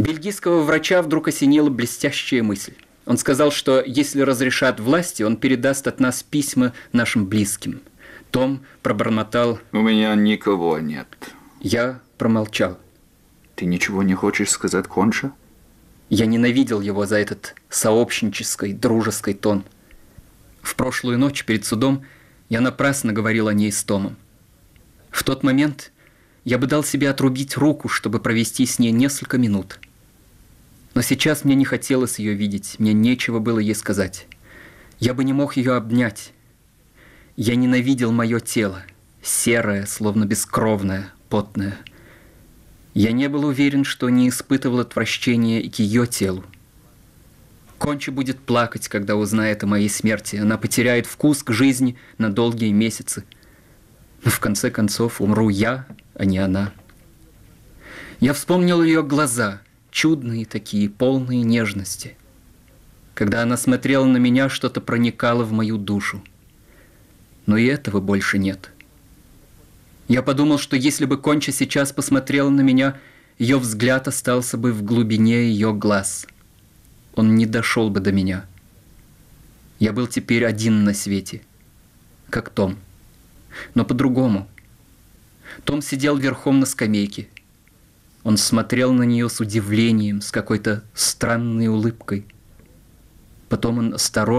Бельгийского врача вдруг осенила блестящая мысль. Он сказал, что если разрешат власти, он передаст от нас письма нашим близким. Том пробормотал: «У меня никого нет». Я промолчал. «Ты ничего не хочешь сказать Конча?» Я ненавидел его за этот сообщнический, дружеский тон. В прошлую ночь перед судом я напрасно говорил о ней с Томом. В тот момент я бы дал себе отрубить руку, чтобы провести с ней несколько минут. Но сейчас мне не хотелось ее видеть, мне нечего было ей сказать. Я бы не мог ее обнять. Я ненавидел мое тело, серое, словно бескровное, потное. Я не был уверен, что не испытывал отвращения и к ее телу. Конча будет плакать, когда узнает о моей смерти. Она потеряет вкус к жизни на долгие месяцы. Но в конце концов умру я, а не она. Я вспомнил ее глаза, чудные такие, полные нежности. Когда она смотрела на меня, что-то проникало в мою душу. Но и этого больше нет. Я подумал, что если бы Конча сейчас посмотрела на меня, ее взгляд остался бы в глубине ее глаз. Он не дошел бы до меня. Я был теперь один на свете, как Том, но по-другому. Том сидел верхом на скамейке. Он смотрел на нее с удивлением, с какой-то странной улыбкой. Потом он осторожно